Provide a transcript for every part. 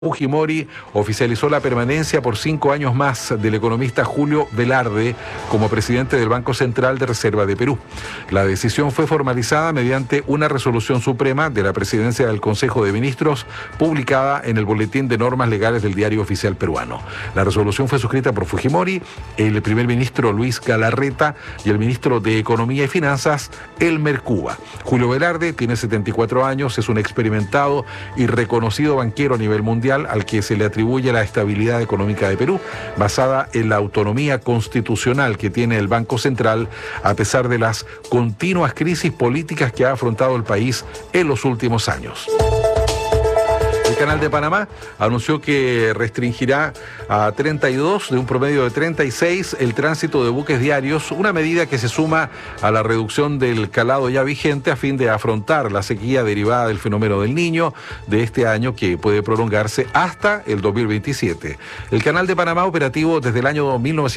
Fujimori oficializó la permanencia por 5 años más del economista Julio Velarde como presidente del Banco Central de Reserva de Perú. La decisión fue formalizada mediante una resolución suprema de la Presidencia del Consejo de Ministros publicada en el Boletín de Normas Legales del Diario Oficial Peruano. La resolución fue suscrita por Fujimori, el primer ministro Luis Galarreta y el ministro de Economía y Finanzas, Elmer Cuba. Julio Velarde tiene 74 años, es un experimentado y reconocido banquero a nivel mundial, al que se le atribuye la estabilidad económica de Perú, basada en la autonomía constitucional que tiene el Banco Central, a pesar de las continuas crisis políticas que ha afrontado el país en los últimos años. El Canal de Panamá anunció que restringirá a 32 de un promedio de 36 el tránsito de buques diarios, una medida que se suma a la reducción del calado ya vigente a fin de afrontar la sequía derivada del fenómeno del Niño de este año, que puede prolongarse hasta el 2027. El Canal de Panamá, operativo desde el año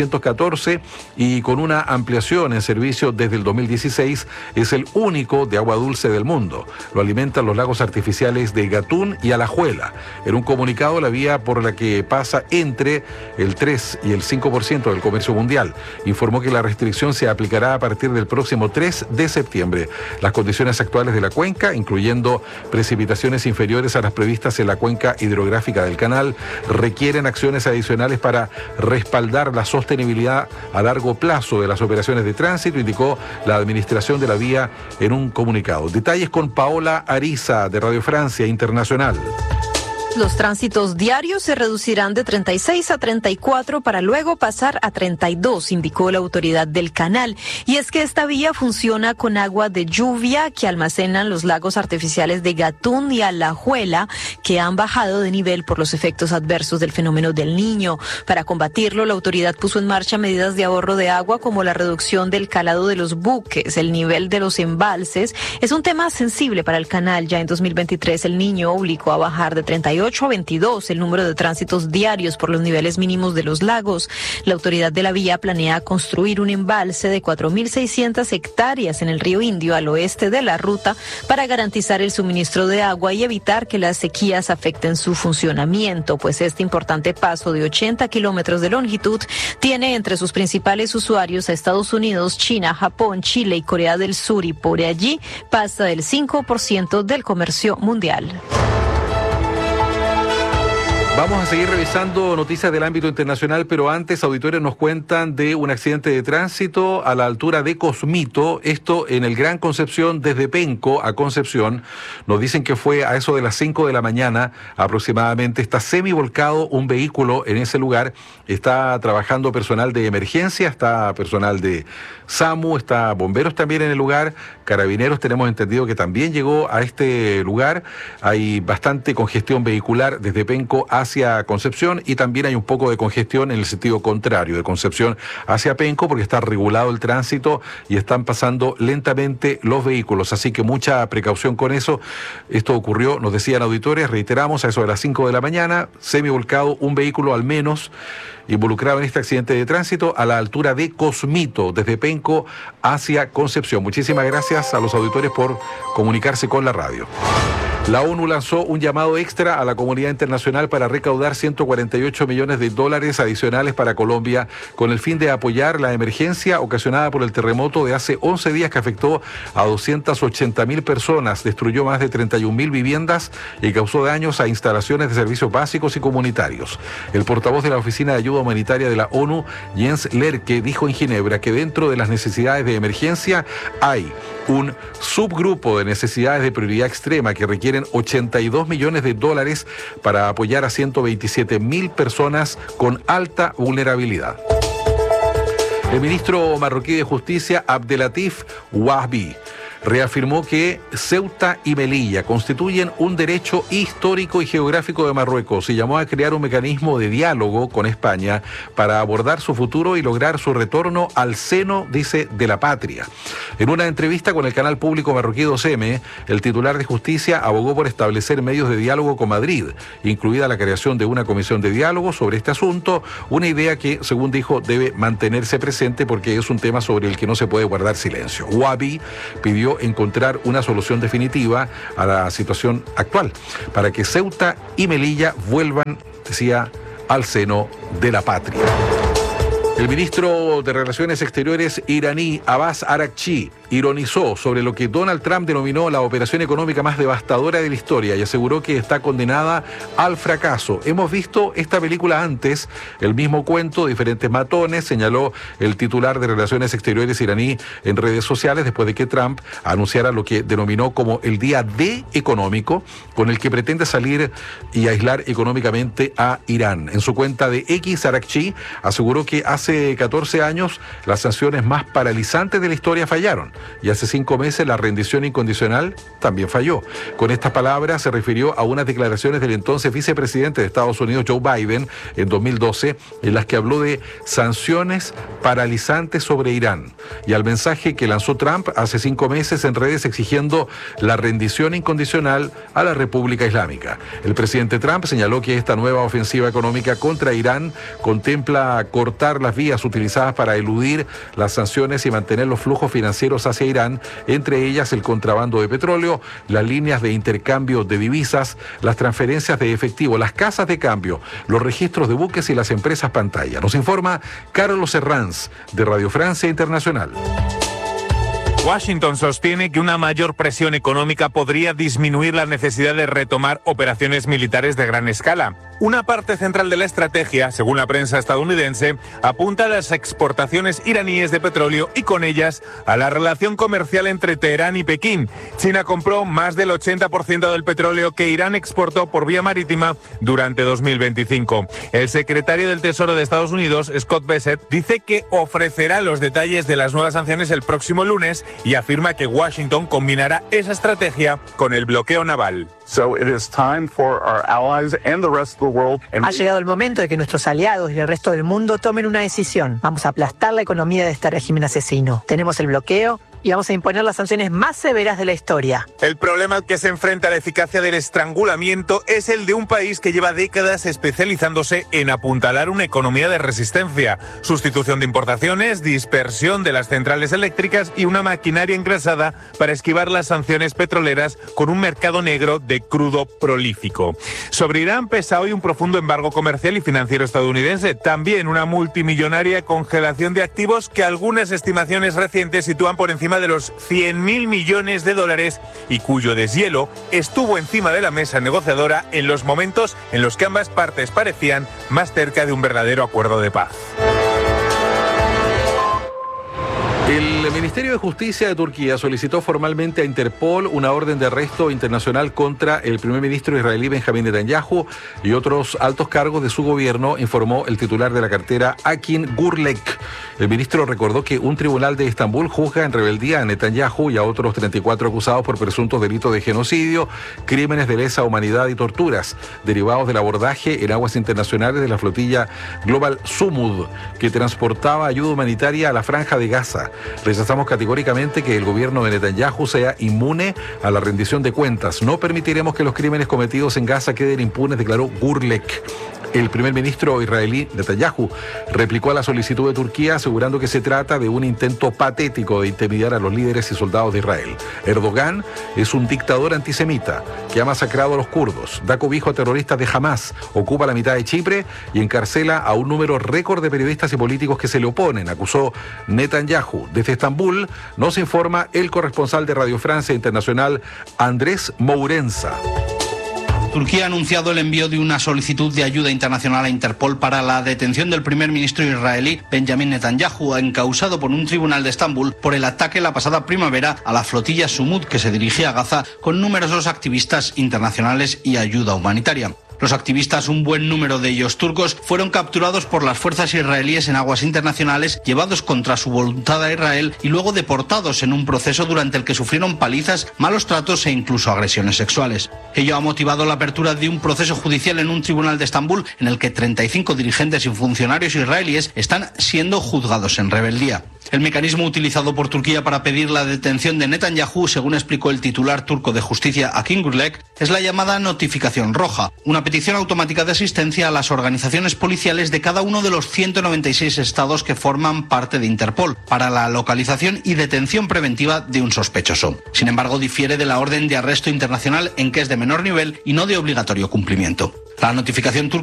1914 y con una ampliación en servicio desde el 2016, es el único de agua dulce del mundo. Lo alimentan los lagos artificiales de Gatún y Alajuela. En un comunicado, la vía por la que pasa entre el 3 y el 5% del comercio mundial informó que la restricción se aplicará a partir del próximo 3 de septiembre. Las condiciones actuales de la cuenca, incluyendo precipitaciones inferiores a las previstas en la cuenca hidrográfica del canal, requieren acciones adicionales para respaldar la sostenibilidad a largo plazo de las operaciones de tránsito, indicó la administración de la vía en un comunicado. Detalles con Paola Ariza, de Radio Francia Internacional. Los tránsitos diarios se reducirán de 36 a 34 para luego pasar a 32, indicó la autoridad del canal. Y es que esta vía funciona con agua de lluvia que almacenan los lagos artificiales de Gatún y Alajuela, que han bajado de nivel por los efectos adversos del fenómeno del Niño. Para combatirlo, la autoridad puso en marcha medidas de ahorro de agua como la reducción del calado de los buques, el nivel de los embalses. Es un tema sensible para el canal. Ya en 2023 el Niño obligó a bajar de 38 a 22 el número de tránsitos diarios por los niveles mínimos de los lagos. La autoridad de la vía planea construir un embalse de 4.600 hectáreas en el río Indio al oeste de la ruta para garantizar el suministro de agua y evitar que las sequías afecten su funcionamiento, pues este importante paso de 80 kilómetros de longitud tiene entre sus principales usuarios a Estados Unidos, China, Japón, Chile y Corea del Sur, y por allí pasa el 5% del comercio mundial. Vamos a seguir revisando noticias del ámbito internacional, pero antes, auditores nos cuentan de un accidente de tránsito a la altura de Cosmito, esto en el Gran Concepción, desde Penco a Concepción. Nos dicen que fue a eso de las 5 de la mañana aproximadamente. Está semivolcado un vehículo en ese lugar. Está trabajando personal de emergencia, está personal de SAMU, está bomberos también en el lugar, carabineros tenemos entendido que también llegó a este lugar. Hay bastante congestión vehicular desde Penco hacia Concepción, y también hay un poco de congestión en el sentido contrario, de Concepción hacia Penco, porque está regulado el tránsito y están pasando lentamente los vehículos, así que mucha precaución con eso. Esto ocurrió, nos decían auditores, reiteramos, a eso de las 5 de la mañana, semivolcado un vehículo al menos involucrado en este accidente de tránsito a la altura de Cosmito, desde Penco hacia Concepción. Muchísimas gracias a los auditores por comunicarse con la radio. La ONU lanzó un llamado extra a la comunidad internacional para recaudar 148 millones de dólares adicionales para Colombia, con el fin de apoyar la emergencia ocasionada por el terremoto de hace 11 días que afectó a 280.000 personas, destruyó más de 31.000 viviendas y causó daños a instalaciones de servicios básicos y comunitarios. El portavoz de la Oficina de Ayuda Humanitaria de la ONU, Jens Lerke, dijo en Ginebra que dentro de las necesidades de emergencia hay un subgrupo de necesidades de prioridad extrema que requieren 82 millones de dólares para apoyar a 127.000 personas con alta vulnerabilidad. El ministro marroquí de Justicia, Abdelatif Wahbi, reafirmó que Ceuta y Melilla constituyen un derecho histórico y geográfico de Marruecos y llamó a crear un mecanismo de diálogo con España para abordar su futuro y lograr su retorno al seno, dice, de la patria. En una entrevista con el canal público marroquí 2M, el titular de Justicia abogó por establecer medios de diálogo con Madrid, incluida la creación de una comisión de diálogo sobre este asunto, una idea que, según dijo, debe mantenerse presente porque es un tema sobre el que no se puede guardar silencio. Wahbi pidió pidió encontrar una solución definitiva a la situación actual, para que Ceuta y Melilla vuelvan, decía, al seno de la patria. El ministro de Relaciones Exteriores iraní, Abbas Araghchi, ironizó sobre lo que Donald Trump denominó la operación económica más devastadora de la historia y aseguró que está condenada al fracaso. Hemos visto esta película antes, el mismo cuento, diferentes matones, señaló el titular de Relaciones Exteriores iraní en redes sociales después de que Trump anunciara lo que denominó como el día D económico, con el que pretende salir y aislar económicamente a Irán. En su cuenta de X, Araghchi aseguró que hace 14 años las sanciones más paralizantes de la historia fallaron y hace 5 meses la rendición incondicional también falló. Con estas palabras se refirió a unas declaraciones del entonces vicepresidente de Estados Unidos, Joe Biden, en 2012, en las que habló de sanciones paralizantes sobre Irán y al mensaje que lanzó Trump hace 5 meses en redes exigiendo la rendición incondicional a la República Islámica. El presidente Trump señaló que esta nueva ofensiva económica contra Irán contempla cortar las vías utilizadas para eludir las sanciones y mantener los flujos financieros hacia Irán, entre ellas el contrabando de petróleo, las líneas de intercambio de divisas, las transferencias de efectivo, las casas de cambio, los registros de buques y las empresas pantalla. Nos informa Carlos Herranz, de Radio Francia Internacional. Washington sostiene que una mayor presión económica podría disminuir la necesidad de retomar operaciones militares de gran escala. Una parte central de la estrategia, según la prensa estadounidense, apunta a las exportaciones iraníes de petróleo y con ellas a la relación comercial entre Teherán y Pekín. China compró más del 80% del petróleo que Irán exportó por vía marítima durante 2025. El secretario del Tesoro de Estados Unidos, Scott Bessent, dice que ofrecerá los detalles de las nuevas sanciones el próximo lunes y afirma que Washington combinará esa estrategia con el bloqueo naval. Ha llegado el momento de que nuestros aliados y el resto del mundo tomen una decisión. Vamos a aplastar la economía de este régimen asesino. Tenemos el bloqueo y vamos a imponer las sanciones más severas de la historia. El problema al que se enfrenta la eficacia del estrangulamiento es el de un país que lleva décadas especializándose en apuntalar una economía de resistencia, sustitución de importaciones, dispersión de las centrales eléctricas y una maquinaria engrasada para esquivar las sanciones petroleras con un mercado negro de crudo prolífico. Sobre Irán pesa hoy un profundo embargo comercial y financiero estadounidense, también una multimillonaria congelación de activos que algunas estimaciones recientes sitúan por encima de los 100.000 millones de dólares y cuyo deshielo estuvo encima de la mesa negociadora en los momentos en los que ambas partes parecían más cerca de un verdadero acuerdo de paz. El Ministerio de Justicia de Turquía solicitó formalmente a Interpol una orden de arresto internacional contra el primer ministro israelí Benjamín Netanyahu y otros altos cargos de su gobierno, informó el titular de la cartera, Akin Gurlek. El ministro recordó que un tribunal de Estambul juzga en rebeldía a Netanyahu y a otros 34 acusados por presuntos delitos de genocidio, crímenes de lesa humanidad y torturas, derivados del abordaje en aguas internacionales de la flotilla Global Sumud, que transportaba ayuda humanitaria a la Franja de Gaza. Rechazamos categóricamente que el gobierno de Netanyahu sea inmune a la rendición de cuentas. No permitiremos que los crímenes cometidos en Gaza queden impunes, declaró Gurlek. El primer ministro israelí Netanyahu replicó a la solicitud de Turquía asegurando que se trata de un intento patético de intimidar a los líderes y soldados de Israel. Erdogan es un dictador antisemita que ha masacrado a los kurdos, da cobijo a terroristas de Hamas, ocupa la mitad de Chipre y encarcela a un número récord de periodistas y políticos que se le oponen, acusó Netanyahu. Desde Estambul nos informa el corresponsal de Radio Francia Internacional, Andrés Mourenza. Turquía ha anunciado el envío de una solicitud de ayuda internacional a Interpol para la detención del primer ministro israelí Benjamín Netanyahu, encausado por un tribunal de Estambul por el ataque la pasada primavera a la flotilla Sumud que se dirigía a Gaza con numerosos activistas internacionales y ayuda humanitaria. Los activistas, un buen número de ellos turcos, fueron capturados por las fuerzas israelíes en aguas internacionales, llevados contra su voluntad a Israel y luego deportados en un proceso durante el que sufrieron palizas, malos tratos e incluso agresiones sexuales. Ello ha motivado la apertura de un proceso judicial en un tribunal de Estambul en el que 35 dirigentes y funcionarios israelíes están siendo juzgados en rebeldía. El mecanismo utilizado por Turquía para pedir la detención de Netanyahu, según explicó el titular turco de justicia Akin Gurlek, es la llamada notificación roja, una petición automática de asistencia a las organizaciones policiales de cada uno de los 196 estados que forman parte de Interpol para la localización y detención preventiva de un sospechoso. Sin embargo, difiere de la orden de arresto internacional en que es de menor nivel y no de obligatorio cumplimiento. La notificación turca